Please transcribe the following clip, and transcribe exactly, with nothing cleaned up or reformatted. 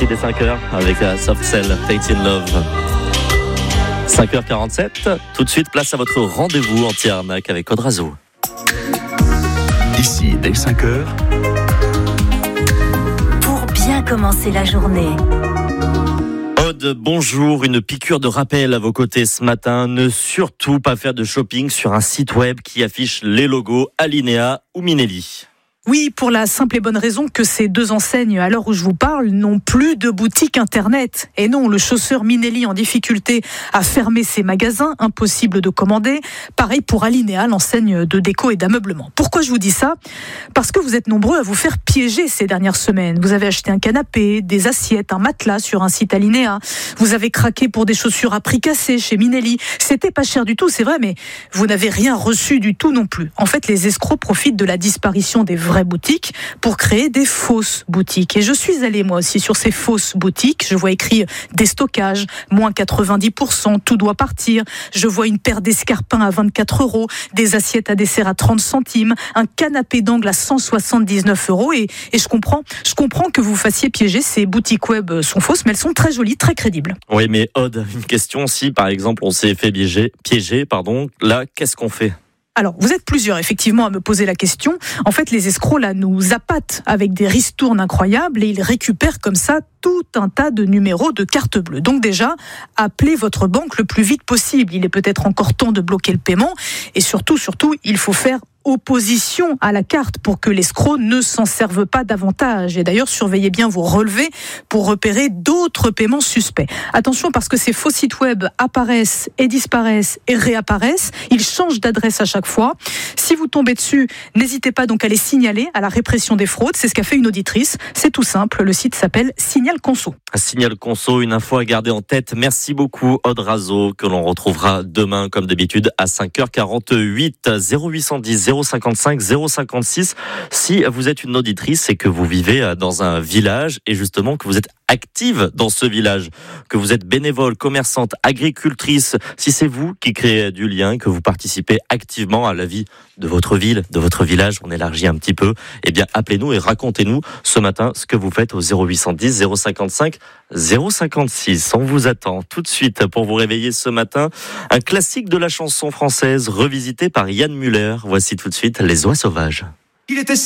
Voici des cinq heures avec la Soft Cell, Fate in Love. cinq heures quarante-sept, tout de suite place à votre rendez-vous anti-arnaque avec Odrazo. Ici, dès cinq heures. Pour bien commencer la journée. Aude, bonjour. Une piqûre de rappel à vos côtés ce matin. Ne surtout pas faire de shopping sur un site web qui affiche les logos Alinea ou Minelli. Oui, pour la simple et bonne raison que ces deux enseignes, à l'heure où je vous parle, n'ont plus de boutique internet. Et non, le chausseur Minelli en difficulté a fermé ses magasins, impossible de commander. Pareil pour Alinea, l'enseigne de déco et d'ameublement. Pourquoi je vous dis ça ? Parce que vous êtes nombreux à vous faire piéger ces dernières semaines. Vous avez acheté un canapé, des assiettes, un matelas sur un site Alinea. Vous avez craqué pour des chaussures à prix cassé chez Minelli. C'était pas cher du tout, c'est vrai, mais vous n'avez rien reçu du tout non plus. En fait, les escrocs profitent de la disparition des vraies boutiques pour créer des fausses boutiques. Et je suis allée moi aussi sur ces fausses boutiques. Je vois écrit déstockage, moins quatre-vingt-dix pour cent, tout doit partir. Je vois une paire d'escarpins à vingt-quatre euros, des assiettes à dessert à trente centimes, un canapé d'angle à cent soixante-dix-neuf euros. Et, et je comprends, je comprends que vous fassiez piéger. Ces boutiques web sont fausses, mais elles sont très jolies, très crédibles. Oui, mais Aude, une question. Si par exemple on s'est fait piéger, piéger, pardon, là, qu'est-ce qu'on fait ? Alors, vous êtes plusieurs, effectivement, à me poser la question. En fait, les escrocs, là, nous appâtent avec des ristournes incroyables et ils récupèrent comme ça tout un tas de numéros de carte bleue. Donc déjà, appelez votre banque le plus vite possible. Il est peut-être encore temps de bloquer le paiement. Et surtout, surtout, il faut faire opposition à la carte pour que l'escroc ne s'en serve pas davantage. Et d'ailleurs, surveillez bien vos relevés pour repérer d'autres paiements suspects. Attention, parce que ces faux sites web apparaissent et disparaissent et réapparaissent. Ils changent d'adresse à chaque fois. Si vous tombez dessus, n'hésitez pas donc à les signaler à la répression des fraudes. C'est ce qu'a fait une auditrice. C'est tout simple. Le site s'appelle Signal Conso. Signal Conso, une info à garder en tête. Merci beaucoup, Odrazo, que l'on retrouvera demain, comme d'habitude, à cinq heures quarante-huit. zéro huit cent dix zéro cinquante-cinq zéro cinquante-six. Si vous êtes une auditrice et que vous vivez dans un village et justement que vous êtes active dans ce village, que vous êtes bénévole, commerçante, agricultrice, si c'est vous qui créez du lien, que vous participez activement à la vie de votre ville, de votre village, on élargit un petit peu, eh bien appelez-nous et racontez-nous ce matin ce que vous faites au zéro huit cent dix zéro cinquante-cinq zéro cinquante-six. On vous attend tout de suite pour vous réveiller ce matin. Un classique de la chanson française revisité par Yann Müller. Voici tout de suite Les Oies Sauvages. Il était